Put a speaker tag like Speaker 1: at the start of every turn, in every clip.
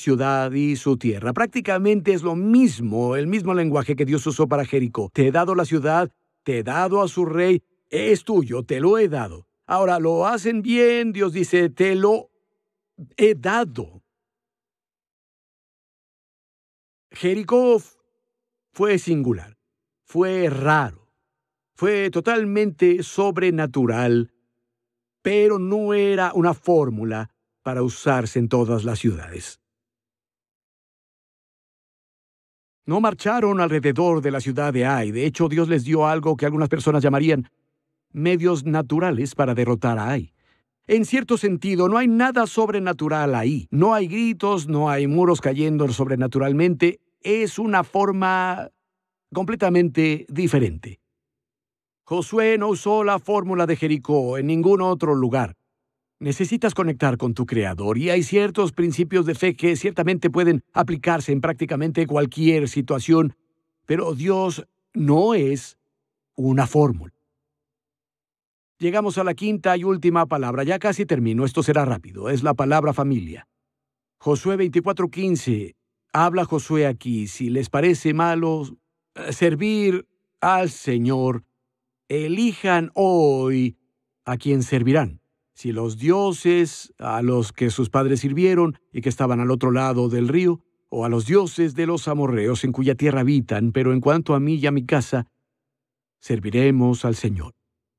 Speaker 1: ciudad y su tierra. Prácticamente es lo mismo, el mismo lenguaje que Dios usó para Jericó. Te he dado la ciudad, te he dado a su rey, es tuyo, te lo he dado. Ahora, lo hacen bien, Dios dice, te lo he dado. Jericó fue singular, fue raro, fue totalmente sobrenatural, pero no era una fórmula para usarse en todas las ciudades. No marcharon alrededor de la ciudad de Ai. De hecho, Dios les dio algo que algunas personas llamarían medios naturales para derrotar a Ai. En cierto sentido, no hay nada sobrenatural ahí. No hay gritos, no hay muros cayendo sobrenaturalmente. Es una forma completamente diferente. Josué no usó la fórmula de Jericó en ningún otro lugar. Necesitas conectar con tu Creador y hay ciertos principios de fe que ciertamente pueden aplicarse en prácticamente cualquier situación, pero Dios no es una fórmula. Llegamos a la quinta y última palabra. Ya casi termino. Esto será rápido. Es la palabra familia. Josué 24:15. Habla Josué aquí. Si les parece malo servir al Señor, elijan hoy a quién servirán. Si los dioses a los que sus padres sirvieron y que estaban al otro lado del río, o a los dioses de los amorreos en cuya tierra habitan, pero en cuanto a mí y a mi casa, serviremos al Señor.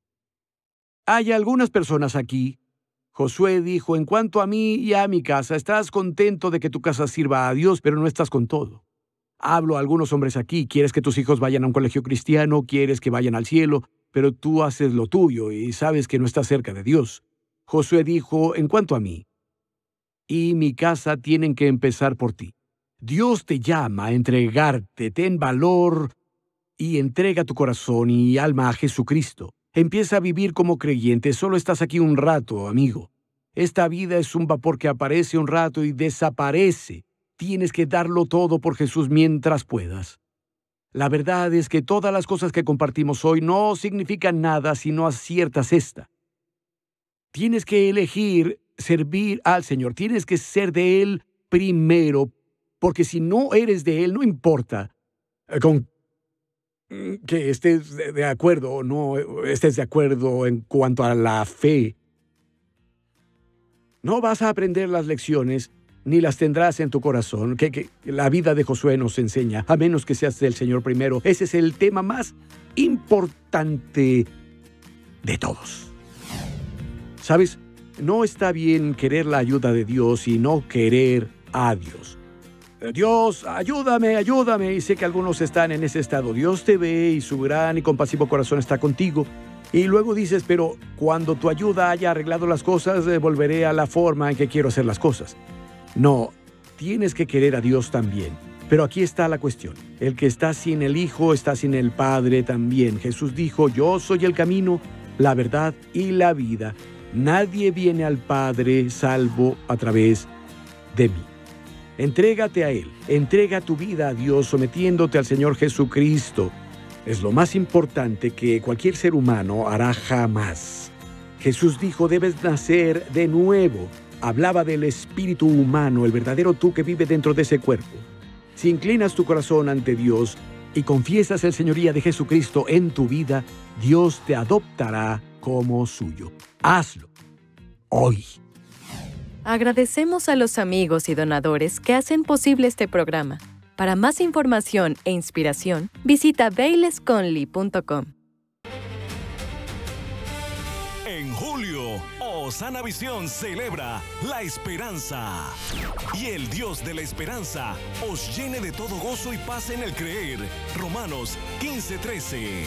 Speaker 1: Hay algunas personas aquí. Josué dijo, en cuanto a mí y a mi casa, estás contento de que tu casa sirva a Dios, pero no estás con todo. Hablo a algunos hombres aquí. Quieres que tus hijos vayan a un colegio cristiano, quieres que vayan al cielo, pero tú haces lo tuyo y sabes que no estás cerca de Dios. Josué dijo, en cuanto a mí y mi casa tienen que empezar por ti. Dios te llama a entregarte, ten valor y entrega tu corazón y alma a Jesucristo. Empieza a vivir como creyente. Solo estás aquí un rato, amigo. Esta vida es un vapor que aparece un rato y desaparece. Tienes que darlo todo por Jesús mientras puedas. La verdad es que todas las cosas que compartimos hoy no significan nada si no aciertas esta. Tienes que elegir servir al Señor. Tienes que ser de Él primero, porque si no eres de Él, no importa con que estés de acuerdo o no estés de acuerdo en cuanto a la fe. No vas a aprender las lecciones ni las tendrás en tu corazón, que la vida de Josué nos enseña, a menos que seas del Señor primero. Ese es el tema más importante de todos. ¿Sabes? No está bien querer la ayuda de Dios y no querer a Dios. Dios, ayúdame, ayúdame. Y sé que algunos están en ese estado. Dios te ve y su gran y compasivo corazón está contigo. Y luego dices, pero cuando tu ayuda haya arreglado las cosas, volveré a la forma en que quiero hacer las cosas. No, tienes que querer a Dios también. Pero aquí está la cuestión. El que está sin el Hijo está sin el Padre también. Jesús dijo, yo soy el camino, la verdad y la vida. Nadie viene al Padre salvo a través de mí. Entrégate a Él. Entrega tu vida a Dios sometiéndote al Señor Jesucristo. Es lo más importante que cualquier ser humano hará jamás. Jesús dijo, debes nacer de nuevo. Hablaba del espíritu humano, el verdadero tú que vive dentro de ese cuerpo. Si inclinas tu corazón ante Dios y confiesas el señoría de Jesucristo en tu vida, Dios te adoptará como suyo. Hazlo hoy.
Speaker 2: Agradecemos a los amigos y donadores que hacen posible este programa. Para más información e inspiración, visita bailesconley.com.
Speaker 3: En julio, Osana Visión celebra la esperanza. Y el Dios de la esperanza os llene de todo gozo y paz en el creer. Romanos 15:13.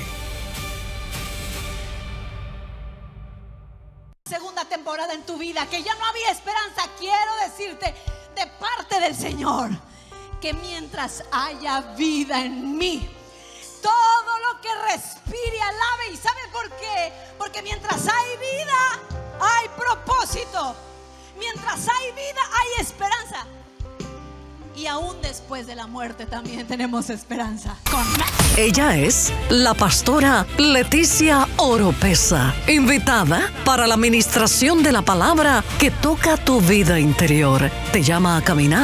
Speaker 4: Segunda temporada en tu vida, que ya no había esperanza, quiero decirte de parte del Señor que mientras haya vida en mí, todo lo que respire alabe. ¿Y sabe por qué? Porque mientras hay vida, hay propósito. Mientras hay vida, hay esperanza. Y aún después de la muerte también tenemos esperanza.
Speaker 5: Ella es la pastora Leticia Oropesa, invitada para la ministración de la palabra que toca tu vida interior. Te llama a caminar